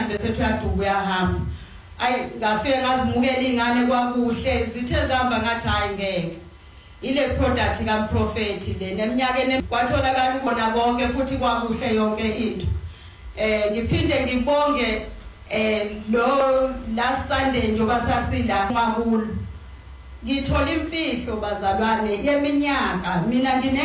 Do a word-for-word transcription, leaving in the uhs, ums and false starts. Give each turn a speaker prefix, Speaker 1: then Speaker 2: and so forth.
Speaker 1: manje sethu yaduka uyahamba ayi ngafike ngazimukela ingane kwakuhle zithe zihamba ngathi hayi ngeke ile product kaMprophet le neminyakeni kwatholakala ukona konke futhi kwakuhle yonke into eh ngiphinde ngibonge eh lo last Sunday njoba sasila makhulu ngithola imfihlo bazalwane yeminyaka mina ngine